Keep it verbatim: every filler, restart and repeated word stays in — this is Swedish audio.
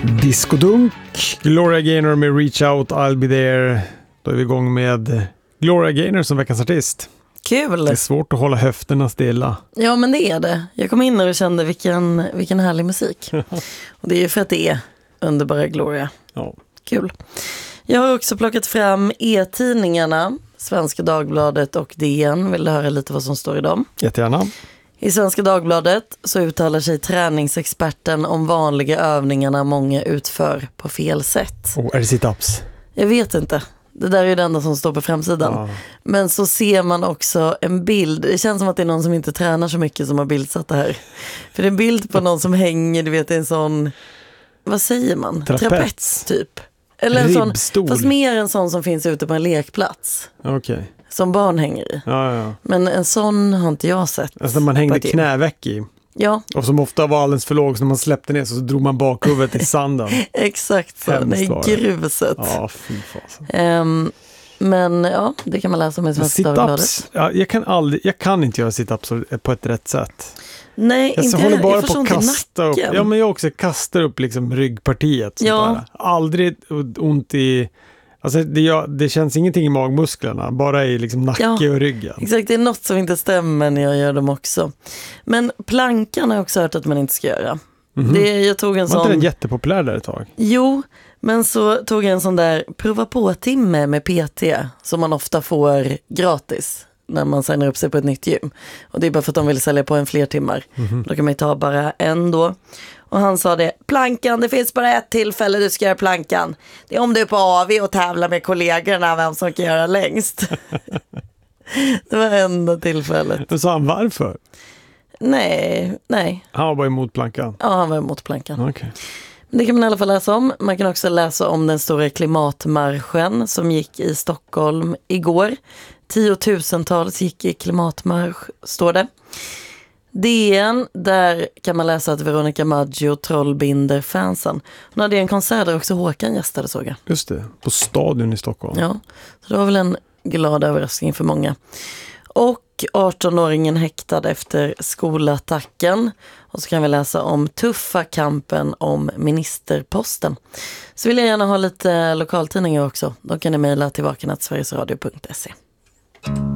Discodunk, Gloria Gaynor med Reach Out, I'll Be There. Då är vi igång med Gloria Gaynor som veckans artist. Kul! Det är svårt att hålla höfterna stilla. Ja, men det är det. Jag kom in och kände vilken, vilken härlig musik. Och det är ju för att det är underbara Gloria. Ja. Kul. Jag har också plockat fram e-tidningarna, Svenska Dagbladet och D N. Vill du höra lite vad som står i dem? Jättegärna. I Svenska Dagbladet så uttalar sig träningsexperten om vanliga övningarna många utför på fel sätt. Oh, är det sit-ups? Jag vet inte. Det där är det enda som står på framsidan. Ja. Men så ser man också en bild. Det känns som att det är någon som inte tränar så mycket som har bildsatt det här. För det är en bild på någon som hänger, du vet, en sån, vad säger man? Trapets, Trapets typ. Eller en sån, ribbstol. fast mer en sån som finns ute på en lekplats. Okej. Okay. Som barn hänger i. Ja, ja. Men en sån har inte jag sett. Alltså man hängde knäveck i. Ja. Och som ofta var alldeles för låg, så när man släppte ner så drog man bakhuvudet i sanden. Exakt så, det är gruset. Ja, fy fasen. Um, men ja, det kan man läsa om i Svenska Dagbladet. Ja, jag kan aldrig, jag kan inte göra sit-ups på ett rätt sätt. Nej, jag inte håller bara jag på att kasta upp. Ja, men jag också kastar upp liksom ryggpartiet. Ja. Aldrig ont i... Alltså det, det känns ingenting i magmusklerna, bara i liksom nacke ja, och ryggen. Exakt, det är något som inte stämmer när jag gör dem också. Men plankan har jag också hört att man inte ska göra. Mm-hmm. Det, jag tog en var sån... inte den jättepopulär där ett tag? Jo, men så tog jag en sån där prova på-timme med P T som man ofta får gratis när man signar upp sig på ett nytt gym. Och det är bara för att de vill sälja på en fler timmar. Mm-hmm. Då kan man ju ta bara en då. Och han sa det, plankan, det finns bara ett tillfälle du ska göra plankan. Det är om du är på A V och tävlar med kollegorna vem som kan göra längst. Det var enda tillfället. Men sa han varför? Nej, nej. Han var bara emot plankan? Ja, han var emot plankan. Okay. Det kan man i alla fall läsa om. Man kan också läsa om den stora klimatmarschen som gick i Stockholm igår. Tiotusentals gick i klimatmarsch, står det. D N, där kan man läsa att Veronica Maggio trollbinder fansen. Hon hade en konsert där också Håkan gästade, såg jag. Just det, på Stadion i Stockholm. Ja, så det var väl en glad överraskning för många. Och arton-åringen häktad efter skolattacken. Och så kan vi läsa om tuffa kampen om ministerposten. Så vill jag gärna ha lite lokaltidningar också. Då kan ni mejla till vaken at sverigesradio punkt se.